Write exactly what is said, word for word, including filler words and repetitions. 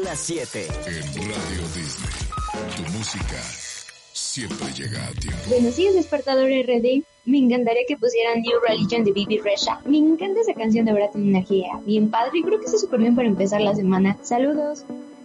las siete. En Radio Disney, tu música siempre llega a tiempo. Buenos días, despertador R D. Me encantaría que pusieran New Religion de Baby Rexha. Me encanta esa canción, de verdad tiene energía bien padre y creo que está súper bien para empezar la semana. Saludos.